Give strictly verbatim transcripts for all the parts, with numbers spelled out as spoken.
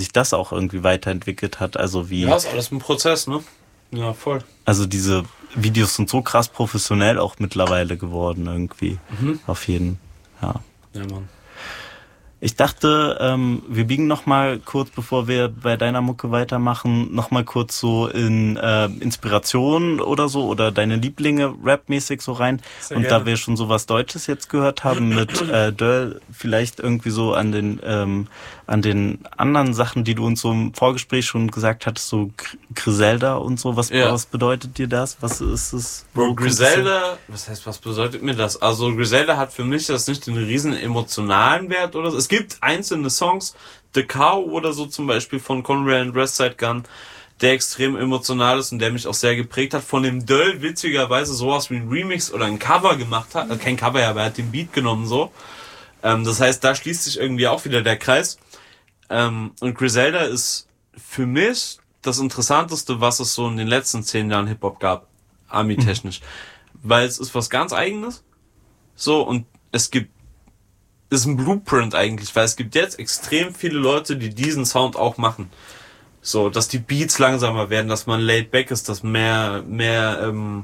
sich das auch irgendwie weiterentwickelt hat. Also wie. Ja, ist alles ein Prozess, ne? Ja, voll. Also diese Videos sind so krass professionell auch mittlerweile geworden irgendwie. Mhm. Auf jeden. Ja. Ja, Mann. Ich dachte, ähm, wir biegen noch mal kurz, bevor wir bei deiner Mucke weitermachen, noch mal kurz so in äh, Inspiration oder so oder deine Lieblinge rapmäßig so rein. Sehr Und gerne. Da wir schon so was Deutsches jetzt gehört haben mit äh, Döll, vielleicht irgendwie so an den ähm, an den anderen Sachen, die du uns so im Vorgespräch schon gesagt hattest, so Griselda und so. Was, ja. was bedeutet dir das? Was ist es? Bro, Griselda, was heißt, was bedeutet mir das? Also Griselda hat für mich das nicht den riesen emotionalen Wert oder so. Es gibt einzelne Songs, The Cow oder so zum Beispiel von Conway and Westside Gun, der extrem emotional ist und der mich auch sehr geprägt hat. Von dem Döll witzigerweise sowas wie ein Remix oder ein Cover gemacht hat. Also kein Cover, aber er hat den Beat genommen so. Ähm, das heißt, da schließt sich irgendwie auch wieder der Kreis. Ähm, und Griselda ist für mich das Interessanteste, was es so in den letzten zehn Jahren Hip-Hop gab, Army-technisch. Mhm. Weil es ist was ganz Eigenes. So, und es gibt ist ein Blueprint eigentlich, weil es gibt jetzt extrem viele Leute, die diesen Sound auch machen. So, dass die Beats langsamer werden, dass man laid back ist, dass mehr, mehr, ähm,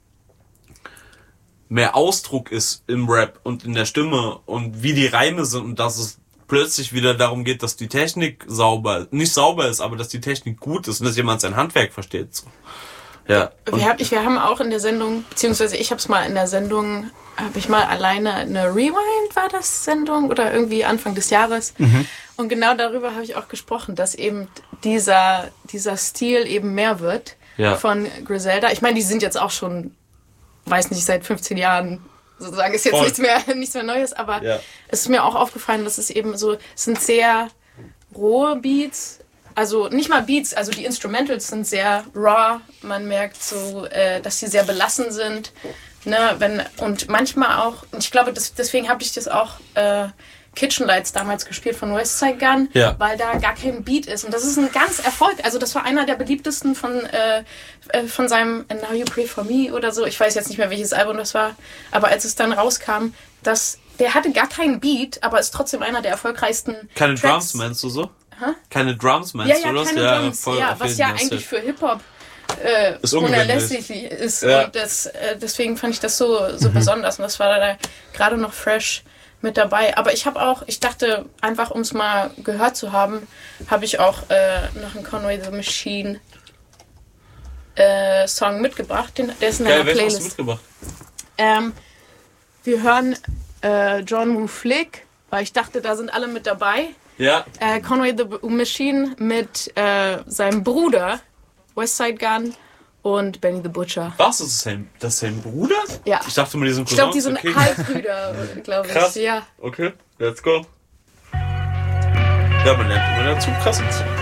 mehr Ausdruck ist im Rap und in der Stimme und wie die Reime sind und dass es plötzlich wieder darum geht, dass die Technik sauber, nicht sauber ist, aber dass die Technik gut ist und dass jemand sein Handwerk versteht. So. Ja. Wir, hab, ich, wir haben auch in der Sendung, beziehungsweise ich habe es mal in der Sendung, habe ich mal alleine eine Rewind, war das Sendung oder irgendwie Anfang des Jahres. Mhm. Und genau darüber habe ich auch gesprochen, dass eben dieser, dieser Stil eben mehr wird ja. von Griselda. Ich meine, die sind jetzt auch schon, weiß nicht, seit fünfzehn Jahren sozusagen, ist jetzt Voll. nichts mehr, nichts mehr Neues, aber ja. es ist mir auch aufgefallen, dass es eben so, es sind sehr rohe Beats. Also nicht mal Beats, also die Instrumentals sind sehr raw. Man merkt so, äh, dass sie sehr belassen sind. Ne, wenn, und manchmal auch, und ich glaube, das, deswegen habe ich das auch äh, Kitchen Lights damals gespielt von Westside Gun, ja. weil da gar kein Beat ist. Und das ist ein ganz Erfolg. Also das war einer der beliebtesten von, äh, von seinem And Now You Pray For Me oder so. Ich weiß jetzt nicht mehr, welches Album das war. Aber als es dann rauskam, dass der hatte gar keinen Beat, aber ist trotzdem einer der erfolgreichsten Keine Tracks. Drums meinst du so? Huh? Keine Drums meinst ja, ja, du? Keine ja, Drums, voll ja, was ja eigentlich für Hip-Hop äh, ist unerlässlich ist. Ja. Und das, äh, deswegen fand ich das so, so mhm. besonders. Und das war da gerade noch fresh mit dabei. Aber ich habe auch, ich dachte, einfach um es mal gehört zu haben, habe ich auch äh, noch einen Conway the Machine äh, Song mitgebracht. Den, der ist in einer Playlist. Hast du mitgebracht? Ähm, wir hören äh, John Woo Flick, weil ich dachte, da sind alle mit dabei. Ja. Äh, Conway the Machine mit äh, seinem Bruder Westside Gun und Benny the Butcher. Was? Ist das sein, das sein Bruder? Ja. Ich dachte mal, die sind Cousins. Ich glaube, die sind okay. Halbbrüder, glaube ich. Krass. Ja. Okay, let's go. Ja, man lernt immer dazu. Krass.